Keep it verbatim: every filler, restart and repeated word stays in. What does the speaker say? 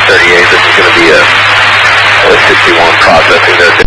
thirty-eight, this is going to be a, a sixty-one processing the